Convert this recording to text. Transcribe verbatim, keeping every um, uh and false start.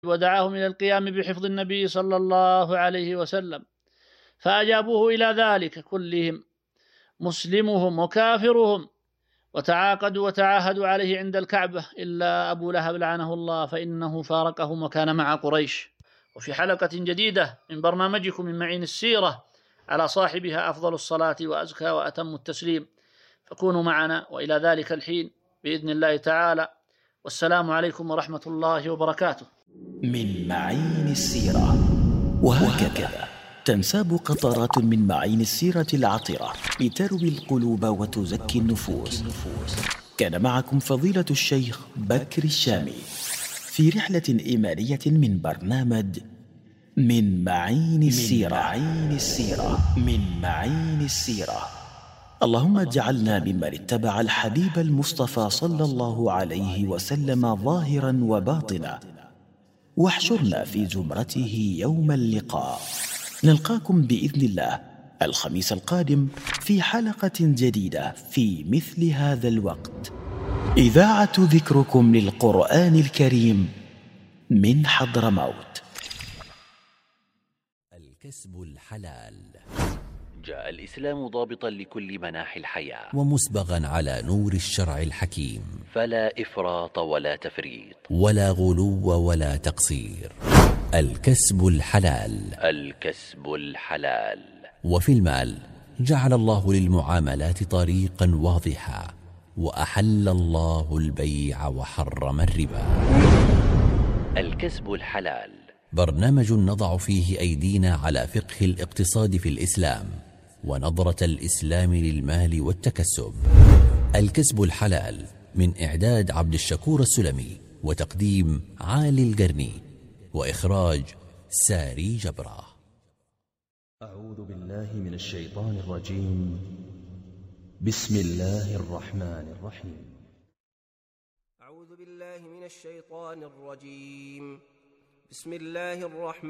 ودعاهم إلى القيام بحفظ النبي صلى الله عليه وسلم، فأجابوه إلى ذلك كلهم مسلمهم وكافرهم، وتعاقدوا وتعاهدوا عليه عند الكعبة إلا أبو لهب لعنه الله، فإنه فارقهم وكان مع قريش. وفي حلقة جديدة من برنامجكم من معين السيرة على صاحبها أفضل الصلاة وأزكى وأتم التسليم، فكونوا معنا وإلى ذلك الحين بإذن الله تعالى، والسلام عليكم ورحمة الله وبركاته. من معين السيرة. وهكذا تنساب قطرات من معين السيرة العطرة لتروي القلوب وتزكي النفوس. كان معكم فضيلة الشيخ بكر الشامي في رحلة إيمانية من برنامج من معين السيرة. من معين السيرة. من معين السيرة. اللهم اجعلنا ممن اتبع الحبيب المصطفى صلى الله عليه وسلم ظاهرا وباطنا، واحشرنا في زمرته يوم اللقاء. نلقاكم بإذن الله الخميس القادم في حلقة جديدة في مثل هذا الوقت. إذاعة ذكركم للقرآن الكريم من حضرموت. الكسب الحلال. جاء الإسلام ضابطا لكل مناحي الحياة ومسبغا على نور الشرع الحكيم، فلا إفراط ولا تفريط ولا غلو ولا تقصير. الكسب الحلال. الكسب الحلال. وفي المال جعل الله للمعاملات طريقا واضحا، وأحل الله البيع وحرم الربا. الكسب الحلال برنامج نضع فيه أيدينا على فقه الاقتصاد في الإسلام ونظرة الإسلام للمال والتكسب. الكسب الحلال من إعداد عبد الشكور السلمي وتقديم عالي القرني وإخراج ساري جبرة. أعوذ بالله من الشيطان الرجيم. بسم الله الرحمن الرحيم. أعوذ بالله من الشيطان الرجيم. بسم الله الرحمن